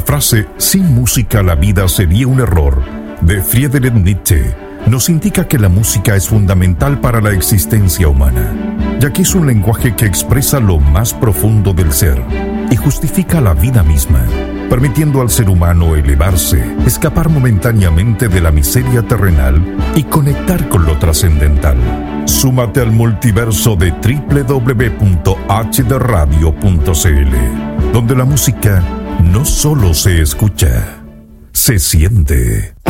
frase «sin música la vida sería un error» de Friedrich Nietzsche nos indica que la música es fundamental para la existencia humana, ya que es un lenguaje que expresa lo más profundo del ser y justifica la vida misma, permitiendo al ser humano elevarse, escapar momentáneamente de la miseria terrenal y conectar con lo trascendental. Súmate al multiverso de www.hdradio.cl, donde la música no solo se escucha, se siente.